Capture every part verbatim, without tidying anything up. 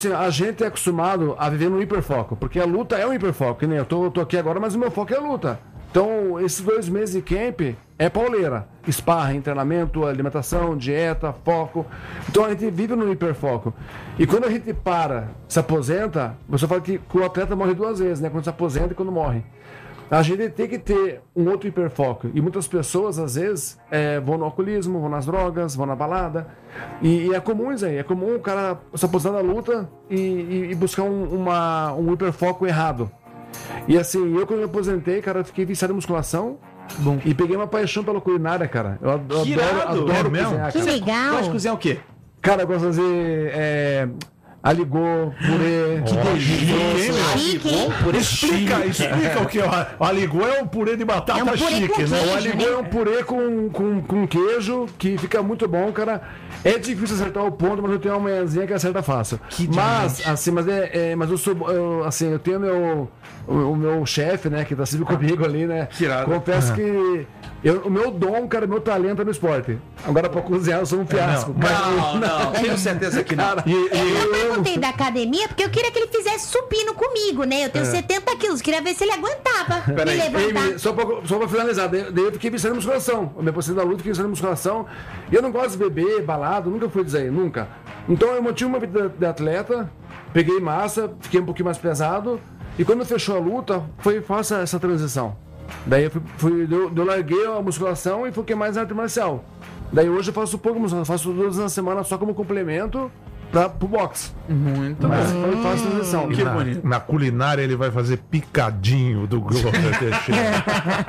a gente é acostumado a viver no hiperfoco, porque a luta é um hiperfoco, que nem eu tô, tô aqui agora, mas o meu foco é a luta. Então, esses dois meses de camp é pauleira. Sparring, treinamento, alimentação, dieta, foco. Então, a gente vive no hiperfoco. E quando a gente para, se aposenta, você fala que o atleta morre duas vezes, né? Quando se aposenta e quando morre. A gente tem que ter um outro hiperfoco. E muitas pessoas, às vezes, é, vão no alcoolismo, vão nas drogas, vão na balada. E, e é comum isso aí. É comum o cara se aposentar da luta e, e, e buscar um, uma, um hiperfoco errado. E assim, eu quando me aposentei, cara, eu fiquei viciado em musculação. Bom. E peguei uma paixão pela culinária, cara. Eu adoro, que adoro, adoro é cozinhar, que cara. legal. Gosta de cozinhar o quê? Cara, eu gosto de fazer é, aligô, purê. Que delícia. Chique, hein? Purê Explica, explica o que é. O aligô é um purê de batata É um purê chique, com né? queijo. O aligô é um purê com, com, com queijo que fica muito bom, cara. É difícil acertar o ponto, mas eu tenho uma manhãzinha que acerta fácil. Que mas, demais. assim, mas é, é, mas eu sou, eu, assim, eu tenho meu, o, o meu chefe, né, que tá sempre comigo ali, né? Que irado. Confesso que eu, o meu dom, cara, meu talento é no esporte. Agora pra cozinhar eu sou um fiasco. não, Não, não, tenho certeza que não. Cara, E, Eu e, perguntei da academia porque eu queria que ele fizesse supino comigo, né? Eu tenho setenta quilos, queria ver se ele aguentava me Peraí, levantar. Amy, só, pra, só pra finalizar, daí daí eu fiquei viciado em musculação. Eu me aposentei da luta, fiquei viciado em musculação. E eu não gosto de beber, balado, nunca fui dizer aí, nunca. Então eu mantive uma vida de atleta, peguei massa, fiquei um pouquinho mais pesado. E quando fechou a luta, foi fácil essa transição. Daí eu, fui, fui, eu, eu larguei a musculação e foquei mais na arte marcial. Daí hoje eu faço pouco musculação, faço duas vezes na semana só como complemento pra, pro boxe. Muito Mas bom. foi fácil a transição. Que na, bonito. na culinária ele vai fazer picadinho do Glover Teixeira.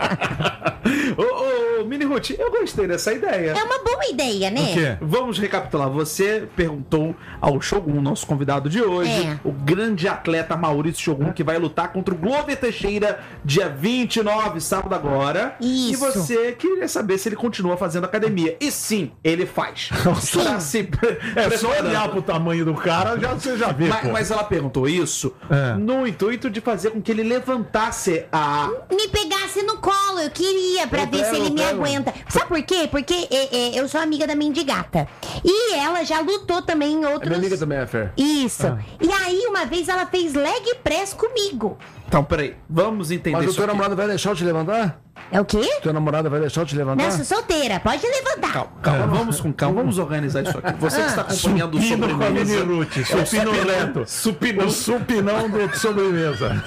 Ô, ô, Mini Ruth, eu gostei dessa ideia. É uma boa ideia, né? O quê? Vamos recapitular. Você perguntou ao Shogun, nosso convidado de hoje, É. o grande atleta Maurício Shogun, que vai lutar contra o Glover Teixeira dia vinte e nove, sábado agora. Isso. E você queria saber se ele continua fazendo academia. E sim, ele faz. Tá se É só preparando. olhar pro tamanho do cara, já, você já vê, Mas, pô. mas ela perguntou isso É. no intuito de fazer com que ele levantasse a... Me pegasse no colo, eu queria pra Eu ver pego, se ele eu me pego. aguenta. Sabe por quê? Porque é, é, eu sou amiga da Mendigata. E ela já lutou também em A outros... minha amiga também é Fer. Isso. E aí, uma vez ela fez leg press comigo. Então, peraí, vamos entender Mas o isso teu aqui. namorado vai deixar eu te levantar? É o quê? Teu namorado vai deixar eu te levantar? Não, eu sou solteira, pode levantar. Calma, calma, vamos com calma, vamos organizar isso aqui. Você que está acompanhando o Supino com a Mini sobremesa. Ruth, supino reto. Supinão. O supinão do sobremesa.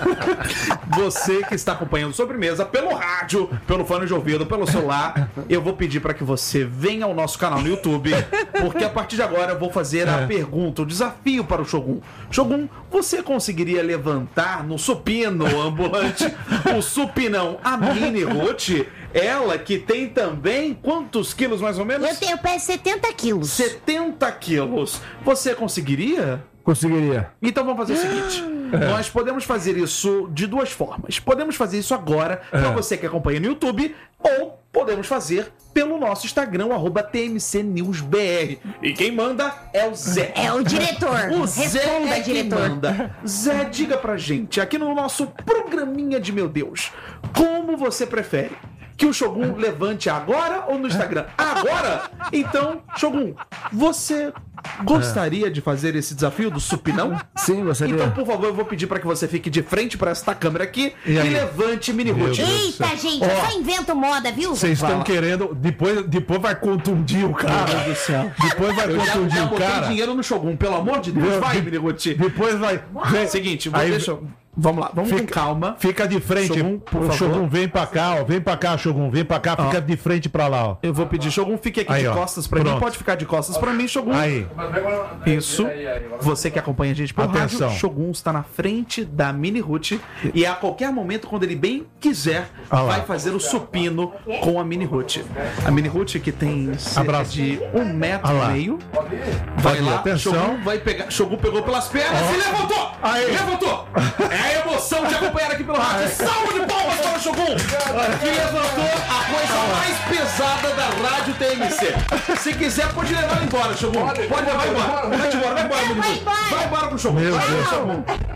Você que está acompanhando sobremesa pelo rádio, pelo fone de ouvido, pelo celular, eu vou pedir para que você venha ao nosso canal no YouTube, porque a partir de agora eu vou fazer a pergunta, o desafio para o Shogun. Shogun, você conseguiria levantar no supino ambulante o supinão a Mini Ruth? Ela que tem também quantos quilos mais ou menos? Eu, tenho, eu peso setenta quilos. setenta quilos. Você conseguiria? Conseguiria. Então vamos fazer o seguinte. Nós podemos fazer isso de duas formas. Podemos fazer isso agora, para você que acompanha no YouTube, ou podemos fazer pelo nosso Instagram, arroba T M C News B R. E quem manda é o Zé. É o diretor. O Zé Responda, é quem diretor. manda. Zé, diga pra gente, aqui no nosso programinha de meu Deus, como você prefere? Que o Shogun levante agora ou no Instagram? Agora? Então, Shogun, você gostaria de fazer esse desafio do supinão? Sim, gostaria. Então, por favor, eu vou pedir pra que você fique de frente pra esta câmera aqui e, E aí? levante Mini Ruth. Eita, gente, eu só invento moda, viu? Vocês estão Fala. querendo. Depois, depois vai contundir o cara. Meu Deus do céu. Depois vai Eu já, contundir já o botei cara. dinheiro no Shogun, pelo amor de Deus. Meu, Vai, de- Mini Ruth. Depois vai. Vem- Seguinte, vou Aí- deixa... Vamos lá, vamos com Fica- calma. Fica de frente. Shogun, por o favor. Shogun, vem pra cá, ó. Vem pra cá, Shogun. Vem pra cá, fica de frente pra lá, ó. Eu vou pedir, Shogun, fique aqui Aí, de ó. costas pra mim. Pronto. Pode ficar de costas pra mim, Shogun. Aí. Isso. Você que acompanha a gente pelo Atenção. rádio, Shogun está na frente da Mini Ruth e a qualquer momento, quando ele bem quiser, Ah lá. vai fazer o supino com a Mini Ruth. A Mini Ruth, que tem cerca Abraço. de um metro Ah e lá. meio, vai Pode ir, lá, atenção. Shogun vai pegar, Shogun pegou pelas pernas e levantou! Aí. Levantou! É a emoção de acompanhar aqui pelo rádio. Salve de palmas para o Shogun, que levantou a coisa mais pesada da rádio T M C. Se quiser, pode levar ele embora, Shogun. Pode levar embora. Vai embora, vai embora, Vai Mini Ruth. embora. Vai embora com o Shogun. Meu Vai, Deus. Shogun.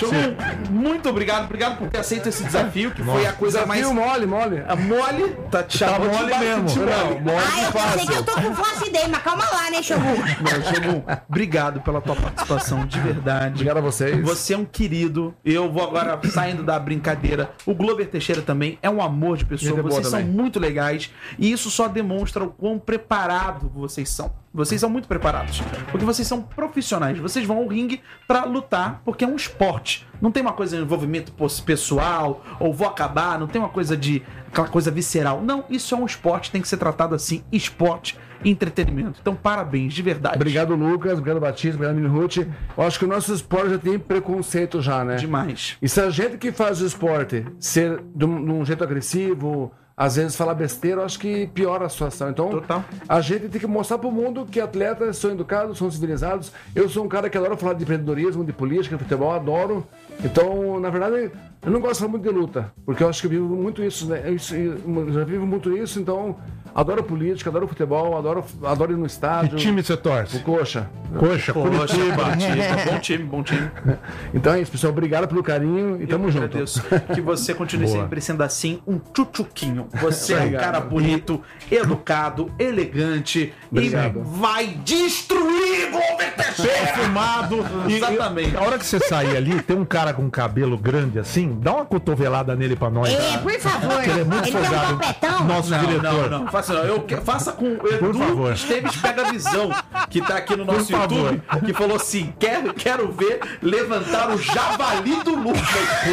Shogun, muito obrigado, obrigado por ter aceito esse desafio, que foi a coisa mais... Desafio mole, mole. A mole, tá te Tá chamando mole de mesmo. de mole. Não, mole Ah, eu pensei que eu fácil. tô com flacidez, mas calma lá, né, Shogun? Não, Shogun, obrigado pela tua participação, de verdade. Obrigado a vocês. Você é um querido. Eu vou agora saindo da brincadeira. O Glover Teixeira também é um amor de pessoa. Gente boa Vocês são também. muito legais. E isso só demonstra o quão preparado vocês são. Vocês são muito preparados. Porque vocês são profissionais. Vocês vão ao ringue pra lutar, porque é um esporte. Não tem uma coisa de envolvimento pessoal, ou vou acabar, não tem uma coisa de... aquela coisa visceral. Não, isso é um esporte, tem que ser tratado assim. Esporte e entretenimento. Então, parabéns, de verdade. Obrigado, Lucas. Obrigado, Batista. Obrigado, Mini Ruth. Eu acho que o nosso esporte já tem preconceito já, né? Demais. E se a gente que faz o esporte ser de um, de um jeito agressivo, às vezes falar besteira, eu acho que piora a situação. Então, Total. a gente tem que mostrar pro mundo que atletas são educados, são civilizados. Eu sou um cara que adora falar de empreendedorismo, de política, de futebol, adoro. Então, na verdade, eu não gosto de falar muito de luta, porque eu acho que eu vivo muito isso, né? Eu, isso- eu já vivo muito isso, então adoro política, adoro futebol, adoro, adoro ir no Que estádio. time você torce? O Coxa. Coxa, Poxa, Curitiba. Curitiba. Bom time, bom time. Então é isso, pessoal. Obrigado pelo carinho e tamo Eu junto. agradeço que você continue Boa. sempre sendo assim, um tchutchuquinho. Você é um Obrigado. cara bonito, educado, elegante Obrigado. e vai destruir Glover Teixeira! Perfumado. E- Exatamente. E, a hora que você sair ali, tem um cara com cabelo grande assim, dá uma cotovelada nele pra nós. É, por favor. Ele é muito Ele tem um folgado. topetão. Nosso Não, diretor. não, não, faça não. Eu que- faça com o Por Edu favor. Esteves Pega a Visão, que tá aqui no nosso Por favor. YouTube, que falou assim: quero, quero ver levantar o javali do Lucas.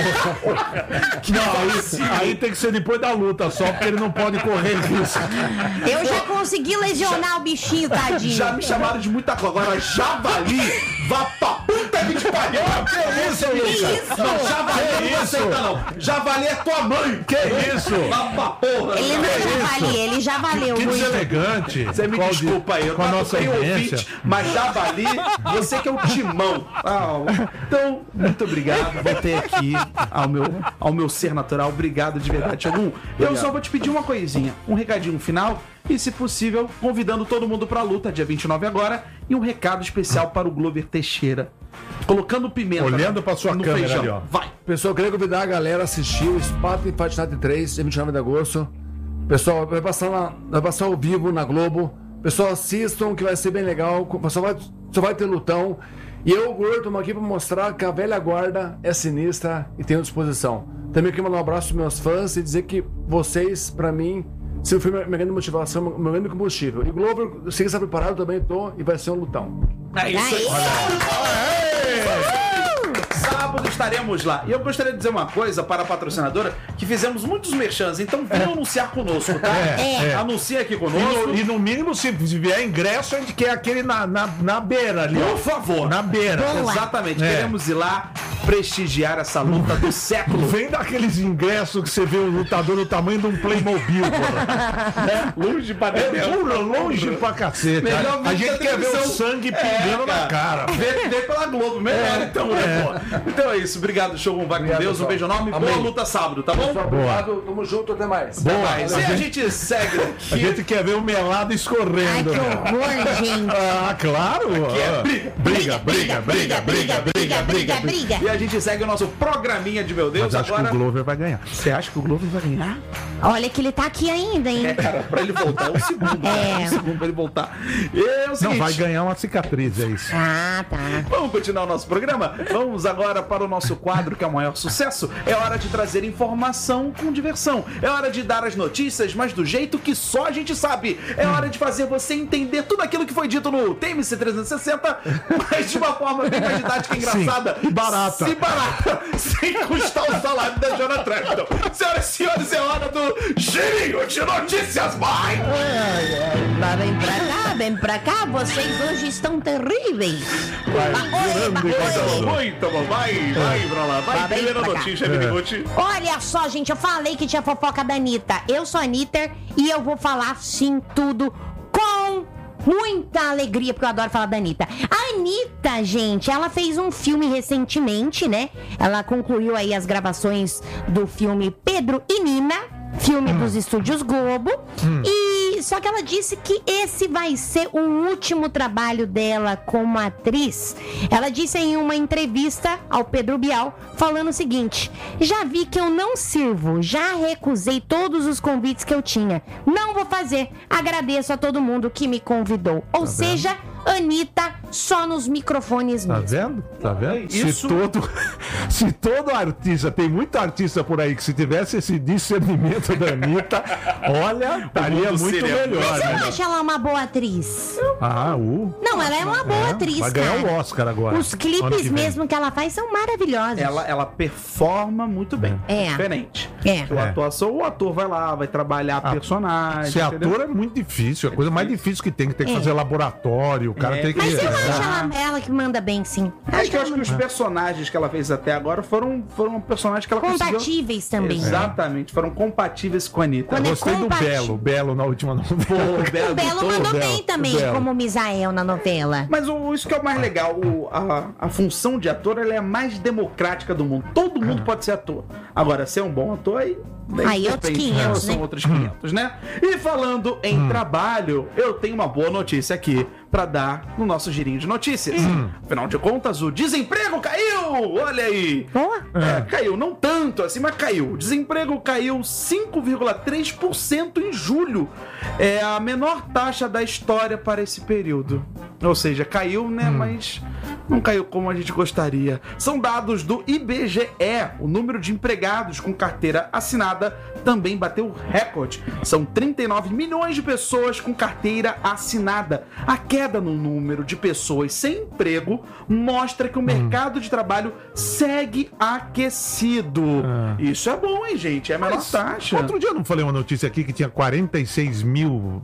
Que Não, aí, vacilo. aí tem que ser depois da luta só, porque ele não pode correr risco. Eu já consegui lesionar o bichinho, tadinho. Já me chamaram de muita coisa. Agora, javali, vá pra puta que te pariu. Que isso, Lucas? Não, javali Que não isso? aceita, não. Javali é tua mãe. Que isso? Vá pra porra. Ele não é javali, ele já valeu Que muito. Você deselegante. me Com a audi- desculpa aí, eu com a tava nossa bem audiência. ouvinte, mas javali, você que é o timão. Ah, então, muito obrigado. Voltei aqui ao meu, ao meu ser natural. Obrigado de verdade, Shogun. Eu só vou te pedir uma coisinha, um recadinho final e, se possível, convidando todo mundo pra luta, dia vinte e nove agora, e um recado especial para o Glover Teixeira. Colocando pimenta Olhando pra sua no câmera feijão. ali, ó. Vai. Pessoal, eu queria convidar a galera a assistir o Spartan Fight Night três, dia vinte e nove de agosto. Pessoal, vai passar, na, vai passar ao vivo na Globo. Pessoal, assistam, que vai ser bem legal. Só vai, só vai ter lutão. E eu, Gordo, estamos aqui para mostrar que a velha guarda é sinistra e tem disposição. Também queria mandar um abraço para meus fãs e dizer que vocês, para mim, se foi minha minha grande motivação, meu grande combustível. E Glover, eu sei que está preparado, também tô, e vai ser um lutão. É isso aí. Sábado estaremos lá. E eu gostaria de dizer uma coisa para a patrocinadora, que fizemos muitos merchans, então venham anunciar conosco, tá? É, é. Anuncia aqui E conosco. no, e no mínimo, se vier ingresso, a gente quer aquele na, na, na beira ali. ó. Por favor. Na beira. Boa. Exatamente. É. Queremos ir lá prestigiar essa luta do século. Vem daqueles ingressos que você vê o lutador do tamanho de um Playmobil, porra. Longe pra É pura, longe pra cacete. Melhor A ver gente da quer ver o televisão. sangue É, pingando na cara. Vê, vê pela Globo, melhor então, né, pô? Então é isso. Obrigado, Shogun. Vai Obrigado, com Deus. Um pessoal. beijo enorme. Amém. Boa luta sábado, tá bom? Pessoal, obrigado. Tamo junto, até mais. Até Boa. mais. E A a gente- gente segue aqui. A gente quer ver o melado Ai, escorrendo. que né? horror, gente. Ah, claro. é Ah. briga. Briga, briga, briga, briga, briga, briga, briga. briga. E a gente segue o nosso programinha de meu Deus. Mas acho Agora, que o Glover vai ganhar. você acha que o Glover vai ganhar? Olha que ele tá aqui ainda, hein? É, cara, pra ele voltar é um segundo. É. É. Um segundo pra ele voltar. E é o Não, seguinte, vai ganhar uma cicatriz, é isso. Ah, tá. vamos continuar o nosso programa? Vamos agora para o nosso quadro, que é o maior sucesso. É hora de trazer informação com diversão. É hora de dar as notícias, mas do jeito que só a gente sabe. É hora de fazer você entender tudo aquilo que foi dito no T M C trezentos e sessenta, mas de uma forma bem mais didática e engraçada. Sim, e barata. Se barata, sem custar o salário da Jonah Trapton. Senhoras e senhores, é hora do Girinho de Notícias, vai! Lá, vem pra cá, vem pra cá. Vocês hoje estão terríveis. Grande coisa. Muito bom, vai, vai pra lá. Vai, Vai, vem primeira pra cá. notícia, Miniguti. Olha só, gente, eu falei que tinha fofoca da Anitta. Eu sou a Anitta e eu vou falar, sim, tudo com muita alegria, porque eu adoro falar da Anitta. A Anitta, gente, ela fez um filme recentemente, né? Ela concluiu aí as gravações do filme Pedro e Nina, filme dos Estúdios Globo. E que, só que ela disse que esse vai ser o último trabalho dela como atriz. Ela disse em uma entrevista ao Pedro Bial, falando o seguinte: já vi que eu não sirvo, já recusei todos os convites que eu tinha. Não vou fazer. Agradeço a todo mundo que me convidou. Ou seja, Anitta só nos microfones Tá mesmo. vendo? Tá vendo? Isso- Se todo, se todo artista, tem muito artista por aí que se tivesse esse discernimento da Anitta, olha, estaria mundo muito seria- melhor, Mas eu né? acho ela uma boa atriz. Ah, uh. Não, ela é uma boa É, atriz, vai ganhar cara. o Oscar agora. Os ano clipes que vem. mesmo que ela faz são maravilhosos. Ela, ela performa muito bem. É. Diferente. É. O, É. atuação, o ator vai lá, vai trabalhar Ah, personagem. Ser entendeu? ator é muito difícil, é a coisa mais difícil que tem, que tem que É. fazer laboratório, o cara É. tem que... Mas eu acho Exato. ela, ela que manda bem, sim. É que eu acho ela que os personagens que ela fez até agora foram, foram personagens que ela conseguiu... compatíveis também. Exatamente, foram compatíveis com a Anitta. Quando é Gostei do compatível. Belo, o Belo na última novela. O Belo O Belo Doutor. mandou Belo, bem também, Belo. como Misael na novela. Mas o, isso que é o mais legal, o- a, a função de ator ela é a mais democrática do mundo. Todo mundo pode ser ator. Agora, ser um bom ator aí. daí Aí outros depende, quinhentos, São né? outros quinhentos, né? E falando em Hum. trabalho, eu tenho uma boa notícia aqui pra dar no nosso girinho de notícias. Hum. Afinal de contas, o desemprego caiu! Olha aí! Boa. É, caiu, não tanto assim, mas caiu. O desemprego caiu cinco vírgula três por cento em julho. É a menor taxa da história para esse período. Ou seja, caiu, né? Mas não caiu como a gente gostaria. São dados do I B G E. O número de empregados com carteira assinada também bateu recorde. São trinta e nove milhões de pessoas com carteira assinada. A queda no número de pessoas sem emprego mostra que o mercado de trabalho segue aquecido. Ah. Isso é bom, hein, gente? É a menor Mas, taxa. Outro dia eu não falei uma notícia aqui que tinha quarenta e seis mil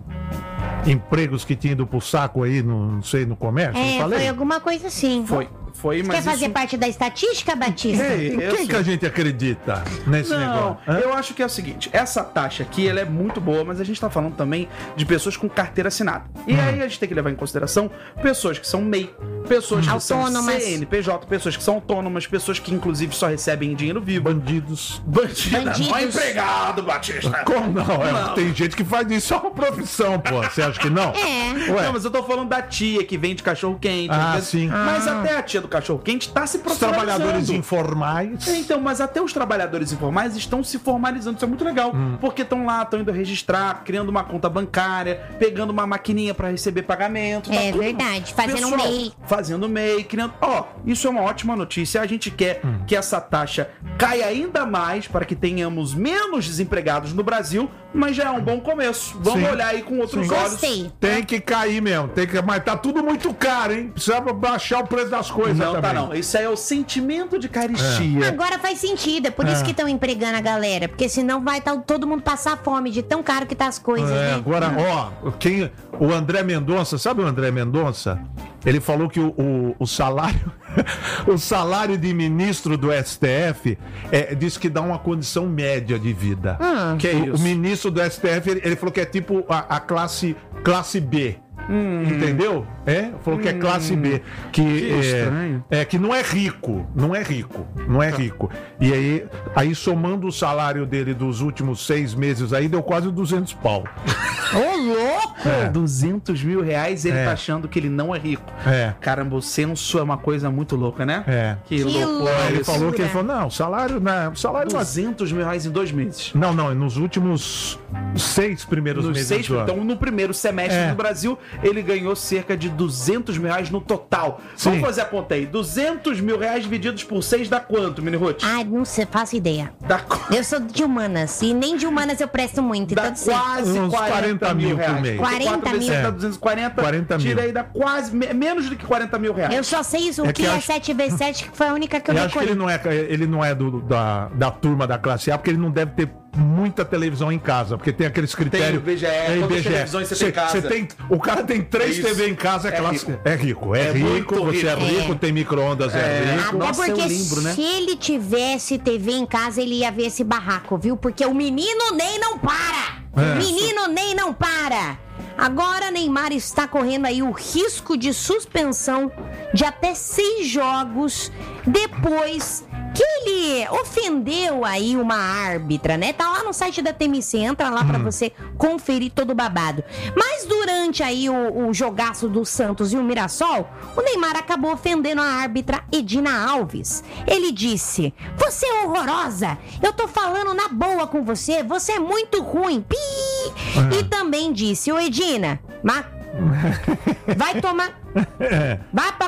empregos que tinha ido pro saco aí, no, não sei, no comércio, não É, falei? foi alguma coisa assim. Foi, foi, Você mas quer fazer isso... parte da estatística, Batista? É, Em eu quem que a gente acredita nesse Não, negócio? Hã? eu acho que é o seguinte, essa taxa aqui, ela é muito boa, mas a gente tá falando também de pessoas com carteira assinada. E Hum. aí a gente tem que levar em consideração pessoas que são M E I, pessoas que Autônomas. são C N P J, pessoas que são autônomas, pessoas que inclusive só recebem dinheiro vivo. Bandidos. Bandida, Bandidos. não é empregado, Batista. Como não? É, Não. Tem gente que faz isso, é uma profissão, pô. Você acha que não? É. Ué, Não, mas eu tô falando da tia que vende cachorro quente. Ah, sim. Mas Ah. até a tia do cachorro quente tá se os profissionalizando. trabalhadores informais. É, Então, mas até os trabalhadores informais estão se formalizando, isso é muito legal, Hum. porque estão lá, estão indo registrar, criando uma conta bancária, pegando uma maquininha pra receber pagamento. tá É tudo- verdade, fazendo um Pessoal, M E I. Fazendo M E I, criando... Ó, isso é uma ótima notícia, a gente quer Hum. que essa taxa caia ainda mais para que tenhamos menos desempregados no Brasil, mas já é um bom começo. Vamos Sim. olhar aí com outros Sim. olhos. Gostei. Tem que cair mesmo, tem que, mas tá tudo muito caro, hein? Precisa baixar o preço das coisas Não, também. tá não. Isso aí é o sentimento de caristia. Agora faz sentido, é por isso É. que estão empregando a galera. Porque senão vai tá, todo mundo passar fome de tão caro que tá as coisas, É, né? agora, ó, quem, o André Mendonça, sabe o André Mendonça? Ele falou que o, o, o salário o salário de ministro do S T F é, diz que dá uma condição média de vida. Hum. Que O, o isso? ministro do S T F, ele, ele falou que é tipo a, a classe, classe B. Entendeu? É? Falou que é classe B. Que, é, estranho. é que não é rico. Não é rico. Não é rico. E aí, aí, somando o salário dele dos últimos seis meses aí, deu quase duzentos pau. Ô, louco! É. duzentos mil reais, ele É. tá achando que ele não é rico. É. Caramba, o censo é uma coisa muito louca, né? É. Que, Que loucura. loucura. Ele isso. falou que ele falou, não, o salário, né, o salário não é- duzentos mil reais em dois meses. Não, não, nos últimos seis primeiros Nos meses seis, do ano. então, no primeiro semestre É. do Brasil, ele ganhou cerca de duzentos mil reais no total. Vamos Sim. fazer a conta aí. duzentos mil reais divididos por seis dá quanto, Mini Ruth? Ai, não sei, faço ideia. Dá, qu- Eu sou de humanas e nem de humanas eu presto muito, dá então sei. quase Uns quarenta, quarenta mil mil por reais. mês. quarenta quatro vezes mil. sete dá duzentos e quarenta. quarenta mil. Tira aí, dá quase, me- menos do que quarenta mil reais. Eu só sei o É que, que é acho- sete vezes sete, que foi a única que eu Eu acho que decorei. ele não é, ele não é do, da, da turma da classe A, porque ele não deve ter muita televisão em casa, porque tem aqueles critérios. Tem o I B G E, é, quantas televisões você tem em casa? Você tem, o cara tem três Isso. T V em casa, é, É classe, rico. é rico. É, É rico, muito você é rico. rico, É. tem micro-ondas, é, É. rico. Até Nossa, porque eu lembro, né? se ele tivesse T V em casa, ele ia ver esse barraco, viu? Porque o menino Ney não para! É. Menino Ney não para! Agora Neymar está correndo aí o risco de suspensão de até seis jogos depois que ele ofendeu aí uma árbitra, né? Tá lá no site da T M C, entra lá pra você conferir todo o babado. Mas durante aí o, o jogaço do Santos e o Mirassol, o Neymar acabou ofendendo a árbitra Edina Alves. Ele disse: "Você é horrorosa, eu tô falando na boa com você, você é muito ruim, pi!" E também disse: "Ô Edina, ma... vai tomar... vai pra...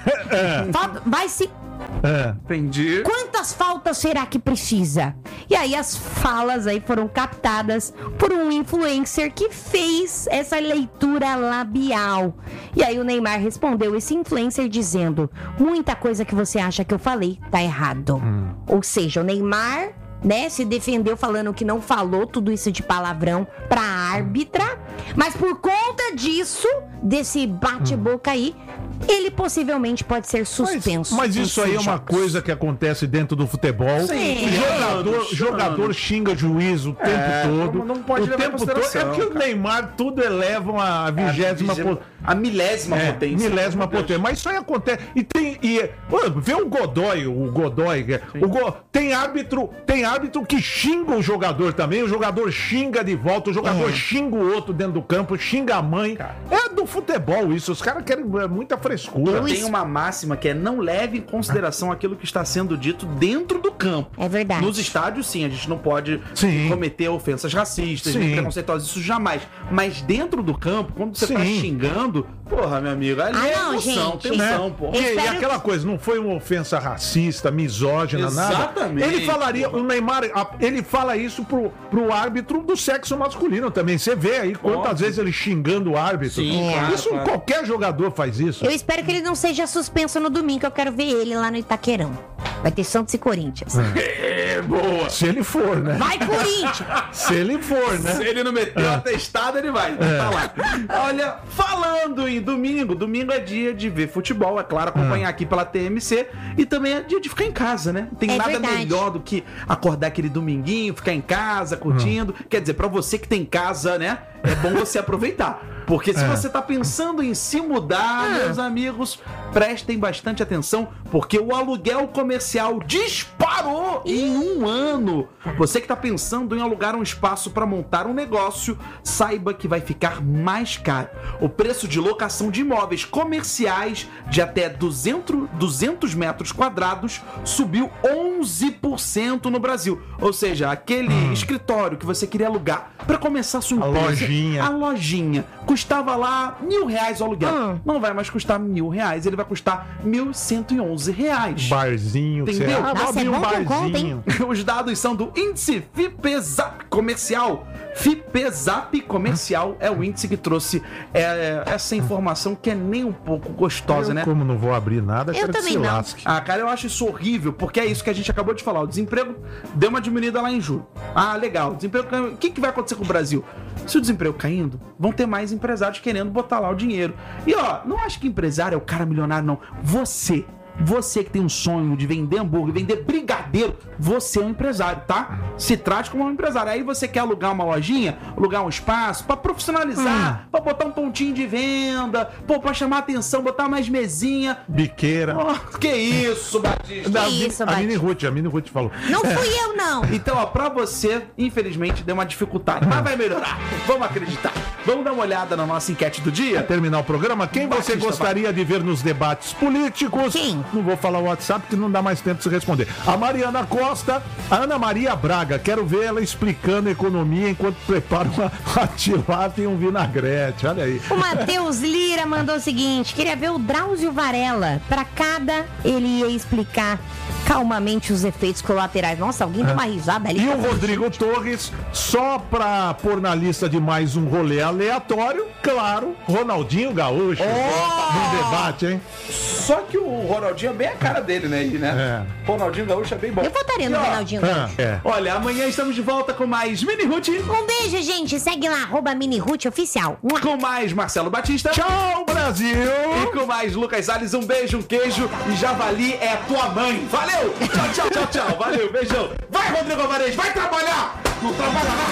Falta... vai se... É. Entendi. Quantas faltas será que precisa?" E aí as falas aí foram captadas por um influencer que fez essa leitura labial. E aí o Neymar respondeu esse influencer dizendo: "Muita coisa que você acha que eu falei tá errado." Hum. Ou seja, o Neymar, né, se defendeu falando que não falou tudo isso de palavrão pra árbitra, mas por conta disso, desse bate-boca aí, ele possivelmente pode ser suspenso. Mas, mas isso aí é uma coisa que acontece dentro do futebol. Sim. Jogador, jogador xinga juiz o tempo É, todo. não- não pode o levar em tempo todo. consideração, É que o cara. Neymar tudo elevam a vigésima potência. A milésima É, potência. milésima Meu Deus. potência. Mas isso aí acontece. E tem. E, pô, vê o Godoy, o Godoy. que é- O Go, tem árbitro, tem árbitro que xinga o jogador também. O jogador xinga de volta, o jogador xinga o outro dentro do campo, xinga a mãe. Cara. É do futebol isso. Os caras querem é, muita frescura. Tem uma máxima que é: não leve em consideração aquilo que está sendo dito dentro do campo. É verdade. Nos estádios, sim, a gente não pode Sim. cometer ofensas racistas, nem Sim. preconceituosas, isso jamais. Mas dentro do campo, quando você tá Sim. xingando, porra, meu amigo, ali Ah, é não, emoção, gente. tensão, Né? porra. E, e espero aquela coisa, não foi uma ofensa racista, misógina, nada. Exatamente, Ele falaria, porra. o Neymar, a- ele fala isso pro, pro árbitro do sexo masculino também. Você vê aí quantas Óbvio. vezes ele xingando o árbitro. Sim, claro, isso claro. qualquer jogador faz isso. Eu espero que ele não seja suspenso no domingo, que eu quero ver ele lá no Itaquerão. Vai ter Santos e Corinthians. É, boa. Se ele for, né? Vai, Corinthians! Se ele for, né? Se ele não meteu atestado, ele vai. Tá lá. Olha, falando em domingo, domingo é dia de ver futebol, é claro, acompanhar aqui pela T M C. E também é dia de ficar em casa, né? Não tem É nada verdade. melhor do que acordar aquele dominguinho, ficar em casa, curtindo. Quer dizer, pra você que tem casa, né? É bom você aproveitar. Porque se É. você tá pensando em se mudar, meus amigos, prestem bastante atenção, porque o aluguel comercial disparou em um ano. Você que tá pensando em alugar um espaço para montar um negócio, saiba que vai ficar mais caro. O preço de locação de imóveis comerciais de até duzentos, duzentos metros quadrados subiu onze por cento no Brasil. Ou seja, aquele escritório que você queria alugar para começar a sua A empresa, lojinha. a lojinha custava lá mil reais o aluguel. Hum. Não vai mais custar mil reais, ele vai custar mil cento e onze reais. Barzinho, que você... Entendeu? Ah, vou Nossa, é abrir um bom com conta, barzinho. Os dados são do índice Fipesap comercial. Fipesap comercial é o índice que trouxe é, essa informação que é nem um pouco gostosa, Eu, né? como não vou abrir nada, Eu quero que também se não. lasque. Ah, cara, eu acho isso horrível, porque é isso que a gente acabou de falar. O desemprego deu uma diminuída lá em julho. Ah, legal. O desemprego caiu. O que, que vai acontecer com o Brasil? Se o desemprego caindo, vão ter mais empresários querendo botar lá o dinheiro. E ó, não acho que empresário é o cara milionário, não. Você. Você que tem um sonho de vender hambúrguer, vender brigadeiro, você é um empresário, tá? Se trate como um empresário. Aí você quer alugar uma lojinha, alugar um espaço pra profissionalizar, pra botar um pontinho de venda, pô, pra chamar atenção, botar mais mesinha. Biqueira. Oh, que isso, Batista? Da- isso, a Mini Batista? Ruth, a Mini Ruth falou. Não fui eu, não! Então, ó, pra você, infelizmente, deu uma dificuldade, mas vai melhorar. Vamos acreditar. Vamos dar uma olhada na nossa enquete do dia? Terminar o programa, quem você Batista, gostaria de ver nos debates políticos? Quem? Não vou falar o WhatsApp porque não dá mais tempo de se responder. A Mariana Costa, a Ana Maria Braga, quero ver ela explicando economia enquanto prepara uma, uma tilápia e um vinagrete. Olha aí. O Matheus Lira mandou o seguinte: queria ver o Drauzio Varela. Pra cada, ele ia explicar calmamente os efeitos colaterais. Nossa, alguém deu uma risada ali. E o Rodrigo Torres, só pra pôr na lista de mais um rolê aleatório, claro, Ronaldinho Gaúcho. No debate, hein? Só que o Ronaldinho é bem a cara dele, né? aí, né? É. Ronaldinho Gaúcho é bem bom. Eu votaria no E, ó, Ronaldinho. Ah, é. Olha, amanhã estamos de volta com mais Mini Ruth, Um beijo, gente. Segue lá, arroba Mini Ruth Oficial. Mua. com mais Marcelo Batista. Tchau, Brasil! E com mais Lucas Salles, um beijo, um queijo e Javali é tua mãe. Valeu! Tchau, tchau, tchau, tchau. Valeu, beijão. Vai, Rodrigo Alvarez, vai trabalhar! Não trabalha nada!